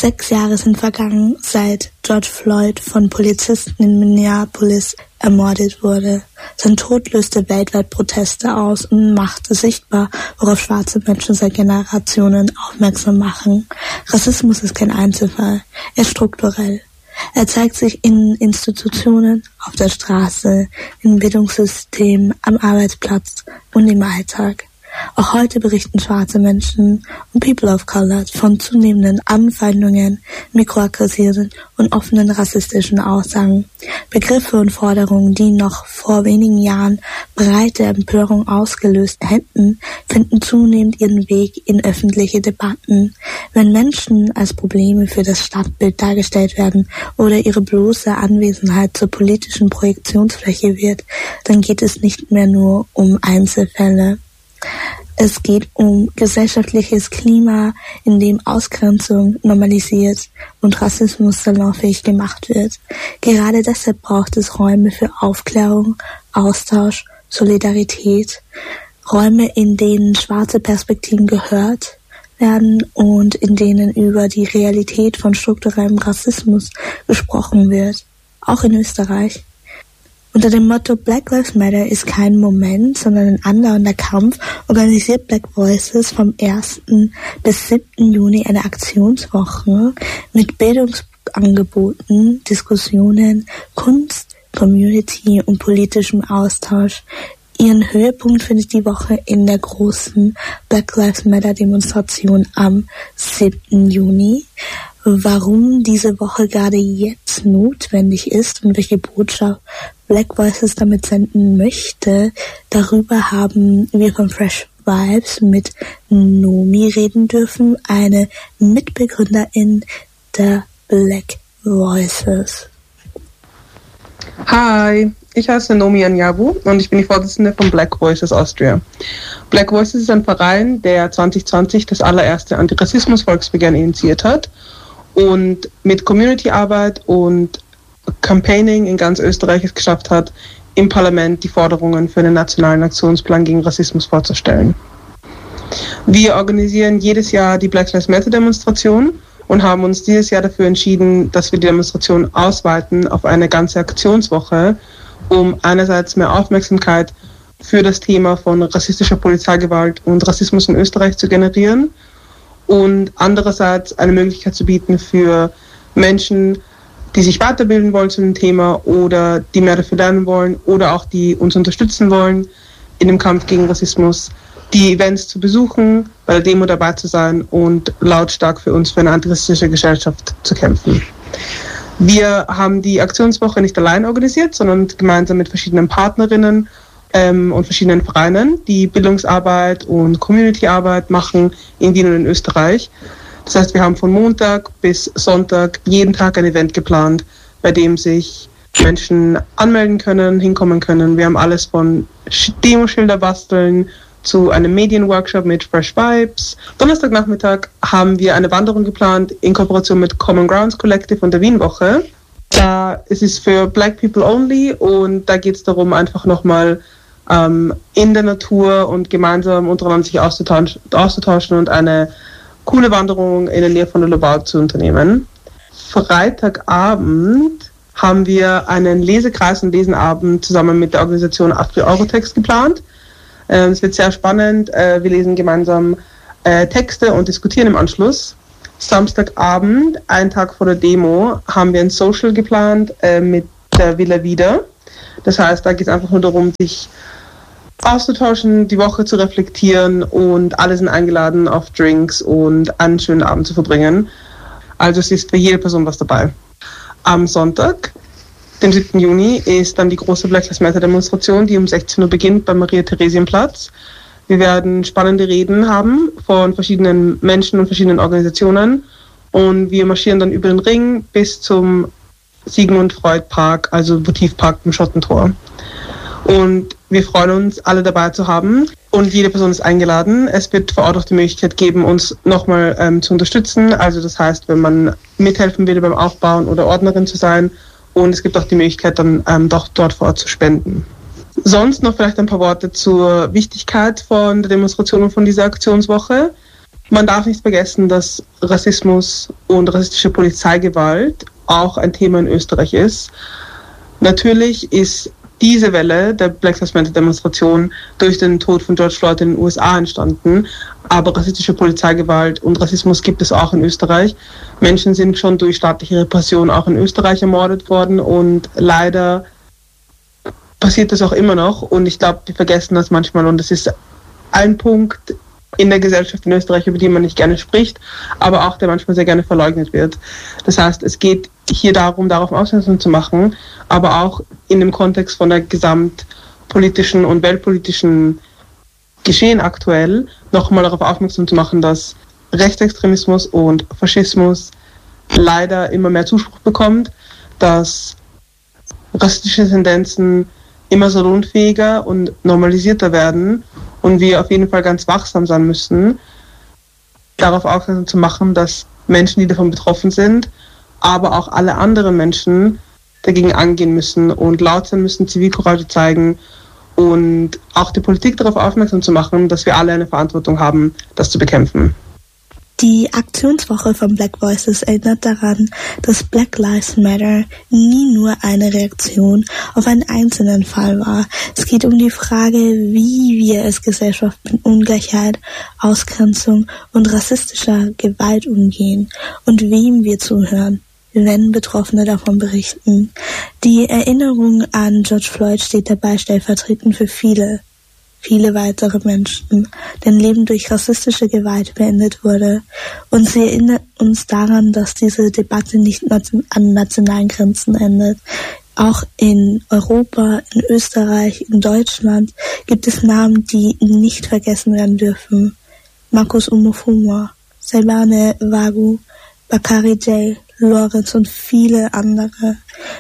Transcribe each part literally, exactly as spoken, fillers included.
Sechs Jahre sind vergangen, seit George Floyd von Polizisten in Minneapolis ermordet wurde. Sein Tod löste weltweit Proteste aus und machte sichtbar, worauf schwarze Menschen seit Generationen aufmerksam machen. Rassismus ist kein Einzelfall, er ist strukturell. Er zeigt sich in Institutionen, auf der Straße, im Bildungssystem, am Arbeitsplatz und im Alltag. Auch heute berichten schwarze Menschen und People of Color von zunehmenden Anfeindungen, mikroaggressiven und offenen rassistischen Aussagen. Begriffe und Forderungen, die noch vor wenigen Jahren breite Empörung ausgelöst hätten, finden zunehmend ihren Weg in öffentliche Debatten. Wenn Menschen als Probleme für das Stadtbild dargestellt werden oder ihre bloße Anwesenheit zur politischen Projektionsfläche wird, dann geht es nicht mehr nur um Einzelfälle. Es geht um gesellschaftliches Klima, in dem Ausgrenzung normalisiert und Rassismus salonfähig gemacht wird. Gerade deshalb braucht es Räume für Aufklärung, Austausch, Solidarität, Räume, in denen schwarze Perspektiven gehört werden und in denen über die Realität von strukturellem Rassismus gesprochen wird, auch in Österreich. Unter dem Motto Black Lives Matter ist kein Moment, sondern ein andauernder Kampf, organisiert Black Voices vom ersten bis siebten Juni eine Aktionswoche mit Bildungsangeboten, Diskussionen, Kunst, Community und politischem Austausch. Ihren Höhepunkt findet die Woche in der großen Black Lives Matter Demonstration am siebten Juni. Warum diese Woche gerade jetzt notwendig ist und welche Botschaft Black Voices damit senden möchte, darüber haben wir von Fresh Vibes mit Nomi reden dürfen, eine Mitbegründerin der Black Voices. Hi, ich heiße Nomi Anyabu und ich bin die Vorsitzende von Black Voices Austria. Black Voices ist ein Verein, der zwanzig zwanzig das allererste Antirassismus-Volksbegehren initiiert hat und mit Community-Arbeit und Campaigning in ganz Österreich es geschafft hat, im Parlament die Forderungen für einen nationalen Aktionsplan gegen Rassismus vorzustellen. Wir organisieren jedes Jahr die Black Lives Matter Demonstration und haben uns dieses Jahr dafür entschieden, dass wir die Demonstration ausweiten auf eine ganze Aktionswoche, um einerseits mehr Aufmerksamkeit für das Thema von rassistischer Polizeigewalt und Rassismus in Österreich zu generieren und andererseits eine Möglichkeit zu bieten für Menschen, die sich weiterbilden wollen zu dem Thema oder die mehr dafür lernen wollen oder auch die uns unterstützen wollen in dem Kampf gegen Rassismus, die Events zu besuchen, bei der Demo dabei zu sein und lautstark für uns für eine antirassistische Gesellschaft zu kämpfen. Wir haben die Aktionswoche nicht allein organisiert, sondern gemeinsam mit verschiedenen Partnerinnen ähm, und verschiedenen Vereinen, die Bildungsarbeit und Communityarbeit machen in Wien und in Österreich. Das heißt, wir haben von Montag bis Sonntag jeden Tag ein Event geplant, bei dem sich Menschen anmelden können, hinkommen können. Wir haben alles von Demoschilder basteln zu einem Medienworkshop mit Fresh Vibes. Donnerstagnachmittag haben wir eine Wanderung geplant in Kooperation mit Common Grounds Collective und der Wienwoche. Da ist es für Black People only und da geht es darum, einfach nochmal ähm, in der Natur und gemeinsam untereinander sich auszutauschen, auszutauschen und eine coole Wanderung in der Nähe von der Lobau zu unternehmen. Freitagabend haben wir einen Lesekreis und Lesenabend zusammen mit der Organisation Afri-Eurotext geplant. Es wird sehr spannend. Wir lesen gemeinsam Texte und diskutieren im Anschluss. Samstagabend, einen Tag vor der Demo, haben wir ein Social geplant mit der Villa Wieder. Das heißt, da geht es einfach nur darum, sich auszutauschen, die Woche zu reflektieren und alle sind eingeladen auf Drinks und einen schönen Abend zu verbringen. Also es ist für jede Person was dabei. Am Sonntag, dem siebten Juni, ist dann die große Black Lives Matter Demonstration, die um sechzehn Uhr beginnt beim Maria-Theresienplatz. Wir werden spannende Reden haben von verschiedenen Menschen und verschiedenen Organisationen und wir marschieren dann über den Ring bis zum Sigmund Freud Park, also Votivpark im Schottentor. Und wir freuen uns, alle dabei zu haben und jede Person ist eingeladen. Es wird vor Ort auch die Möglichkeit geben, uns nochmal ähm, zu unterstützen. Also das heißt, wenn man mithelfen will beim Aufbauen oder Ordnerin zu sein und es gibt auch die Möglichkeit, dann ähm, doch dort vor Ort zu spenden. Sonst noch vielleicht ein paar Worte zur Wichtigkeit von der Demonstration und von dieser Aktionswoche. Man darf nicht vergessen, dass Rassismus und rassistische Polizeigewalt auch ein Thema in Österreich ist. Natürlich ist diese Welle der Black Lives Matter Demonstration durch den Tod von George Floyd in den U S A entstanden, aber rassistische Polizeigewalt und Rassismus gibt es auch in Österreich. Menschen sind schon durch staatliche Repression auch in Österreich ermordet worden und leider passiert das auch immer noch und ich glaube, wir vergessen das manchmal und das ist ein Punkt in der Gesellschaft in Österreich, über die man nicht gerne spricht, aber auch der manchmal sehr gerne verleugnet wird. Das heißt, es geht hier darum, darauf aufmerksam zu machen, aber auch in dem Kontext von der gesamtpolitischen und weltpolitischen Geschehen aktuell nochmal darauf aufmerksam zu machen, dass Rechtsextremismus und Faschismus leider immer mehr Zuspruch bekommt, dass rassistische Tendenzen immer salonfähiger und normalisierter werden und wir auf jeden Fall ganz wachsam sein müssen, darauf aufmerksam zu machen, dass Menschen, die davon betroffen sind, aber auch alle anderen Menschen dagegen angehen müssen und laut sein müssen, Zivilcourage zeigen und auch die Politik darauf aufmerksam zu machen, dass wir alle eine Verantwortung haben, das zu bekämpfen. Die Aktionswoche von Black Voices erinnert daran, dass Black Lives Matter nie nur eine Reaktion auf einen einzelnen Fall war. Es geht um die Frage, wie wir als Gesellschaft mit Ungleichheit, Ausgrenzung und rassistischer Gewalt umgehen und wem wir zuhören, wenn Betroffene davon berichten. Die Erinnerung an George Floyd steht dabei stellvertretend für viele, viele weitere Menschen, deren Leben durch rassistische Gewalt beendet wurde. Und sie erinnert uns daran, dass diese Debatte nicht an nationalen Grenzen endet. Auch in Europa, in Österreich, in Deutschland gibt es Namen, die nicht vergessen werden dürfen. Markus Umofuma, Saibane Wagu, Bakari J., Lorenz und viele andere.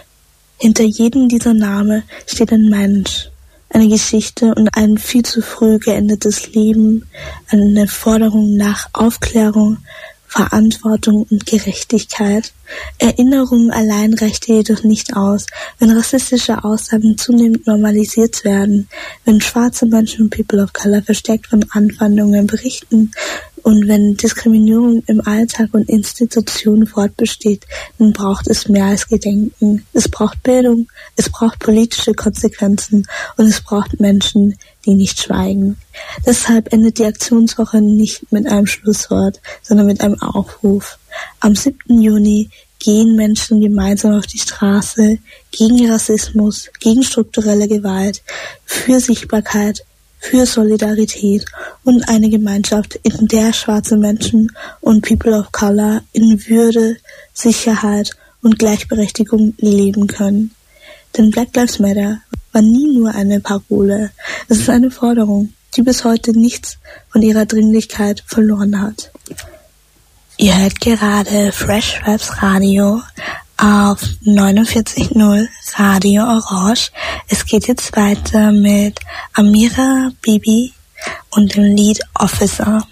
Hinter jedem dieser Namen steht ein Mensch, eine Geschichte und ein viel zu früh geendetes Leben, eine Forderung nach Aufklärung, Verantwortung und Gerechtigkeit. Erinnerung allein reicht jedoch nicht aus, wenn rassistische Aussagen zunehmend normalisiert werden, wenn schwarze Menschen und People of Color verstärkt von Anfeindungen berichten und wenn Diskriminierung im Alltag und Institutionen fortbesteht, dann braucht es mehr als Gedenken. Es braucht Bildung, es braucht politische Konsequenzen und es braucht Menschen, die nicht schweigen. Deshalb endet die Aktionswoche nicht mit einem Schlusswort, sondern mit einem Aufruf. Am siebten Juni gehen Menschen gemeinsam auf die Straße gegen Rassismus, gegen strukturelle Gewalt, für Sichtbarkeit, für Solidarität und eine Gemeinschaft, in der schwarze Menschen und People of Color in Würde, Sicherheit und Gleichberechtigung leben können. Denn Black Lives Matter war nie nur eine Parole. Es ist eine Forderung, die bis heute nichts von ihrer Dringlichkeit verloren hat. Ihr hört gerade Fresh Vibes Radio auf neunundvierzig Komma null Radio Orange. Es geht jetzt weiter mit Amira Bibi und dem Lied Officer.